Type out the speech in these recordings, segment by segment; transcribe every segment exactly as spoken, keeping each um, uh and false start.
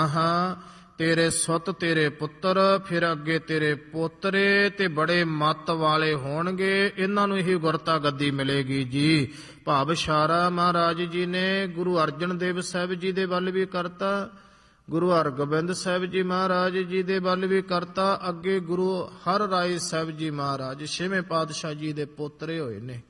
ਹਾਂ ਤੇਰੇ ਸੁੱਤ ਤੇਰੇ ਪੁੱਤਰ, ਫਿਰ ਅੱਗੇ ਤੇਰੇ ਪੋਤਰੇ ਤੇ ਬੜੇ ਮੱਤ ਵਾਲੇ ਹੋਣਗੇ, ਇਹਨਾਂ ਨੂੰ ਹੀ ਗੁਰਤਾ ਗੱਦੀ ਮਿਲੇਗੀ ਜੀ। ਭਾਵ ਇਸ਼ਾਰਾ ਮਹਾਰਾਜ ਜੀ ਨੇ ਗੁਰੂ ਅਰਜਨ ਦੇਵ ਸਾਹਿਬ ਜੀ ਦੇ ਵੱਲ ਵੀ ਕਰਤਾ, ਗੁਰੂ ਹਰਗੋਬਿੰਦ ਸਾਹਿਬ ਜੀ ਮਹਾਰਾਜ ਜੀ ਦੇ ਵੱਲ ਵੀ ਕਰਤਾ, ਅੱਗੇ ਗੁਰੂ ਹਰ ਰਾਏ ਸਾਹਿਬ ਜੀ ਮਹਾਰਾਜ ਛੇਵੇਂ ਪਾਤਸ਼ਾਹ ਜੀ ਦੇ ਪੋਤਰੇ ਹੋਏ ਨੇ।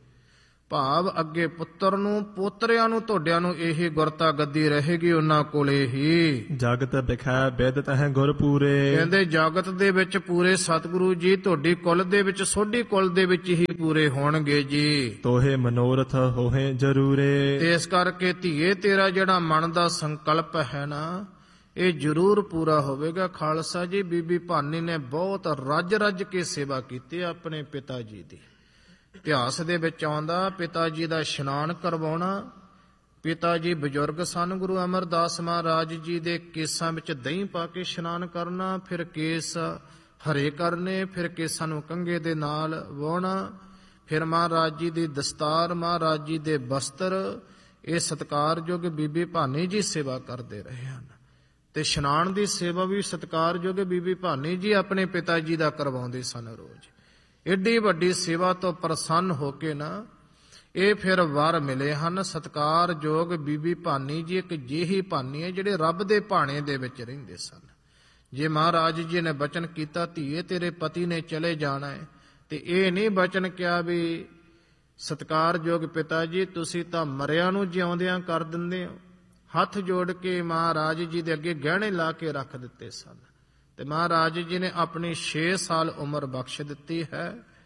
ਭਾਵ ਅੱਗੇ ਪੁੱਤਰ ਨੂੰ, ਪੋਤਰਿਆਂ ਨੂੰ, ਤੁਹਾਡਿਆਂ ਨੂੰ ਇਹੀ ਗੁਰਤਾ ਗੱਦੀ ਰਹੇਗੀ ਉਹਨਾਂ ਕੋਲੇ ਹੀ। ਜਗਤ ਬਿਖੈ ਬਿਦ ਤਹਿ ਗੁਰ ਪੂਰੇ, ਕਹਿੰਦੇ ਜਗਤ ਦੇ ਵਿੱਚ ਪੂਰੇ ਸਤਿਗੁਰੂ ਜੀ ਤੁਹਾਡੀ ਕੁਲ ਦੇ ਵਿੱਚ, ਸੋਢੀ ਕੁਲ ਦੇ ਵਿੱਚ ਹੀ ਪੂਰੇ ਹੋਣਗੇ ਜੀ। ਤੋਹੇ ਮਨੋਰਥ ਹੋਏ ਜਰੂਰੇ, ਤੇ ਇਸ ਕਰਕੇ ਧੀਏ ਤੇਰਾ ਜਿਹੜਾ ਮਨ ਦਾ ਸੰਕਲਪ ਹੈ ਨਾ, ਇਹ ਜ਼ਰੂਰ ਪੂਰਾ ਹੋਵੇਗਾ। ਖਾਲਸਾ ਜੀ ਬੀਬੀ ਭਾਨੀ ਨੇ ਬਹੁਤ ਰੱਜ ਰੱਜ ਕੇ ਸੇਵਾ ਕੀਤੀ ਆਪਣੇ ਪਿਤਾ ਜੀ ਦੀ। ਇਤਿਹਾਸ ਦੇ ਵਿੱਚ ਆਉਂਦਾ ਪਿਤਾ ਜੀ ਦਾ ਇਸ਼ਨਾਨ ਕਰਵਾਉਣਾ। ਪਿਤਾ ਜੀ ਬਜ਼ੁਰਗ ਸਨ, ਗੁਰੂ ਅਮਰਦਾਸ ਮਹਾਰਾਜ ਜੀ ਦੇ ਕੇਸਾਂ ਵਿੱਚ ਦਹੀਂ ਪਾ ਕੇ ਇਸ਼ਨਾਨ ਕਰਨਾ, ਫਿਰ ਕੇਸ ਹਰੇ ਕਰਨੇ, ਫਿਰ ਕੇਸਾਂ ਨੂੰ ਕੰਘੇ ਦੇ ਨਾਲ ਵਾਹੁਣਾ, ਫਿਰ ਮਹਾਰਾਜ ਜੀ ਦੀ ਦਸਤਾਰ, ਮਹਾਰਾਜ ਜੀ ਦੇ ਬਸਤਰ। ਇਹ ਸਤਿਕਾਰਯੋਗ ਬੀਬੀ ਭਾਨੀ ਜੀ ਸੇਵਾ ਕਰਦੇ ਰਹੇ ਹਨ। ਤੇ ਇਸ਼ਨਾਨ ਦੀ ਸੇਵਾ ਵੀ ਸਤਿਕਾਰਯੋਗ ਬੀਬੀ ਭਾਨੀ ਜੀ ਆਪਣੇ ਪਿਤਾ ਜੀ ਦਾ ਕਰਵਾਉਂਦੇ ਸਨ ਰੋਜ਼। ਏਡੀ ਵੱਡੀ ਸੇਵਾ ਤੋਂ ਪ੍ਰਸੰਨ ਹੋ ਕੇ ਨਾ ਇਹ ਫਿਰ ਵਰ ਮਿਲੇ ਹਨ। ਸਤਿਕਾਰਯੋਗ ਬੀਬੀ ਭਾਨੀ ਜੀ ਇੱਕ ਜਿਹੀ ਭਾਨੀ ਹੈ ਜਿਹੜੇ ਰੱਬ ਦੇ ਭਾਣੇ ਦੇ ਵਿੱਚ ਰਹਿੰਦੇ ਸਨ। ਜੇ ਮਹਾਰਾਜ ਜੀ ਨੇ ਬਚਨ ਕੀਤਾ ਧੀਏ ਤੇਰੇ ਪਤੀ ਨੇ ਚਲੇ ਜਾਣਾ ਹੈ, ਤੇ ਇਹ ਨਹੀਂ ਬਚਨ ਕਿਹਾ ਵੀ ਸਤਿਕਾਰਯੋਗ ਪਿਤਾ ਜੀ ਤੁਸੀਂ ਤਾਂ ਮਰਿਆਂ ਨੂੰ ਜਿਉਂਦਿਆਂ ਕਰ ਦਿੰਦੇ ਹੋ। ਹੱਥ ਜੋੜ ਕੇ ਮਹਾਰਾਜ ਜੀ ਦੇ ਅੱਗੇ ਗਹਿਣੇ ਲਾ ਕੇ ਰੱਖ ਦਿੱਤੇ ਸਨ। ਤੇ ਮਹਾਰਾਜ ਜੀ ਨੇ ਆਪਣੀ ਛੇ ਸਾਲ ਉਮਰ ਬਖਸ਼ ਦਿੱਤੀ ਹੈ।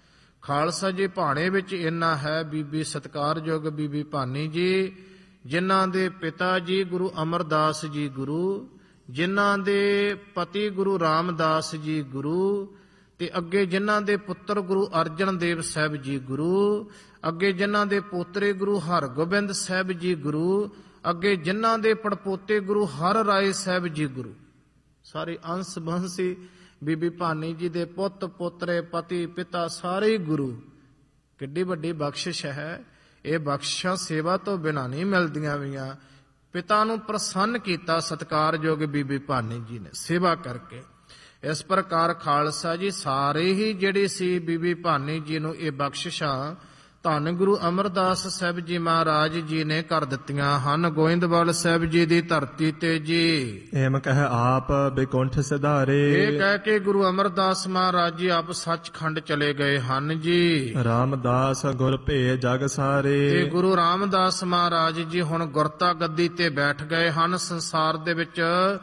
ਖਾਲਸਾ ਜੀ ਭਾਣੇ ਵਿੱਚ ਇੰਨਾ ਹੈ, ਬੀਬੀ ਸਤਿਕਾਰਯੋਗ ਬੀਬੀ ਭਾਨੀ ਜੀ ਜਿਨ੍ਹਾਂ ਦੇ ਪਿਤਾ ਜੀ ਗੁਰੂ ਅਮਰਦਾਸ ਜੀ ਗੁਰੂ, ਜਿਨ੍ਹਾਂ ਦੇ ਪਤੀ ਗੁਰੂ ਰਾਮਦਾਸ ਜੀ ਗੁਰੂ, ਤੇ ਅੱਗੇ ਜਿਨ੍ਹਾਂ ਦੇ ਪੁੱਤਰ ਗੁਰੂ ਅਰਜਨ ਦੇਵ ਸਾਹਿਬ ਜੀ ਗੁਰੂ, ਅੱਗੇ ਜਿਨ੍ਹਾਂ ਦੇ ਪੋਤਰੇ ਗੁਰੂ ਹਰਗੋਬਿੰਦ ਸਾਹਿਬ ਜੀ ਗੁਰੂ, ਅੱਗੇ ਜਿਨ੍ਹਾਂ ਦੇ ਪੜਪੋਤੇ ਗੁਰੂ ਹਰ ਰਾਏ ਸਾਹਿਬ ਜੀ ਗੁਰੂ, ਸਾਰੇ ਅੰਸ਼ ਬੰਸੀ ਬੀਬੀ ਭਾਨੀ ਜੀ ਦੇ ਪੁੱਤ ਪੋਤਰੇ ਪਤੀ ਪਿਤਾ ਸਾਰੇ ਹੀ ਗੁਰੂ। ਕਿੱਡੀ ਵੱਡੀ ਬਖਸ਼ਿਸ਼ ਹੈ। ਇਹ ਬਖਸ਼ਿਸ਼ਾਂ ਸੇਵਾ ਤੋਂ ਬਿਨਾਂ ਨਹੀਂ ਮਿਲਦੀਆਂ ਵੀਆਂ। ਪਿਤਾ ਨੂੰ ਪ੍ਰਸੰਨ ਕੀਤਾ ਸਤਿਕਾਰਯੋਗ ਬੀਬੀ ਭਾਨੀ ਜੀ ਨੇ ਸੇਵਾ ਕਰਕੇ। ਇਸ ਪ੍ਰਕਾਰ ਖਾਲਸਾ ਜੀ ਸਾਰੇ ਹੀ ਜਿਹੜੇ ਸੀ ਬੀਬੀ ਭਾਨੀ ਜੀ ਨੂੰ ਇਹ ਬਖਸ਼ਿਸ਼ਾਂ ਧੰਨ ਗੁਰੂ ਅਮਰਦਾਸ ਸਾਹਿਬ ਜੀ ਮਹਾਰਾਜ ਜੀ ਨੇ ਕਰ ਦਿੱਤੀਆਂ ਹਨ ਗੋਇੰਦਵਾਲ ਸਾਹਿਬ ਜੀ ਦੀ ਧਰਤੀ ਤੇ ਜੀ। ਏਮ ਕਹਿ ਆਪ ਬੈਕੁੰਠ ਸਿਧਾਰੇ, ਇਹ ਕਹਿ ਕੇ ਗੁਰੂ ਅਮਰਦਾਸ ਮਹਾਰਾਜ ਜੀ ਆਪ ਸੱਚਖੰਡ ਚਲੇ ਗਏ ਹਨ ਜੀ। ਰਾਮਦਾਸ ਗੁਰ ਭੇ ਜਗ ਸਾਰੇ, ਤੇ ਗੁਰੂ ਰਾਮਦਾਸ ਮਹਾਰਾਜ ਜੀ ਹੁਣ ਗੁਰਤਾ ਗੱਦੀ ਤੇ ਬੈਠ ਗਏ ਹਨ। ਸੰਸਾਰ ਦੇ ਵਿੱਚ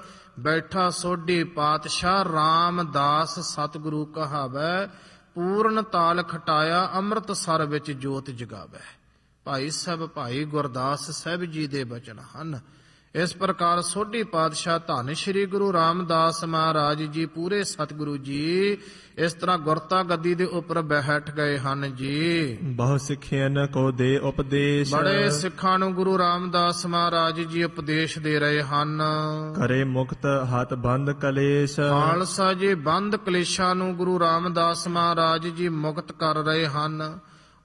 ਬੈਠਾ ਸੋਢੀ ਪਾਤਸ਼ਾਹ ਰਾਮਦਾਸ ਸਤਿਗੁਰੂ ਕਹਾਵੈ, ਪੂਰਨ ਤਾਲ ਖਟਾਇਆ ਅੰਮ੍ਰਿਤਸਰ ਵਿੱਚ ਜੋਤ ਜਗਾਵੈ। ਭਾਈ ਸਾਹਿਬ ਭਾਈ ਗੁਰਦਾਸ ਸਾਹਿਬ ਜੀ ਦੇ ਬਚਨ ਹਨ। ਇਸ ਪ੍ਰਕਾਰ ਸੋਢੀ ਪਾਤਸ਼ਾਹ ਧੰਨ ਸ਼੍ਰੀ ਗੁਰੂ ਰਾਮਦਾਸ ਮਹਾਰਾਜ ਜੀ ਪੂਰੇ ਸਤਿਗੁਰੂ ਜੀ ਇਸ ਤਰ੍ਹਾਂ ਗੁਰਤਾ ਗੱਦੀ ਦੇ ਉੱਪਰ ਬੈਠ ਗਏ ਹਨ ਜੀ। ਬਹੁ ਸਿੱਖਿਆਨ ਕੋ ਦੇ ਉਪਦੇਸ਼, ਬੜੇ ਸਿੱਖਾਂ ਨੂੰ ਗੁਰੂ ਰਾਮਦਾਸ ਮਹਾਰਾਜ ਜੀ ਉਪਦੇਸ਼ ਦੇ ਰਹੇ ਹਨ। ਕਰੇ ਮੁਕਤ ਹੱਥ ਬੰਦ ਕਲੇਸ਼, ਖਾਲਸਾ ਜੀ ਬੰਦ ਕਲੇਸ਼ਾਂ ਨੂੰ ਗੁਰੂ ਰਾਮਦਾਸ ਮਹਾਰਾਜ ਜੀ ਮੁਕਤ ਕਰ ਰਹੇ ਹਨ।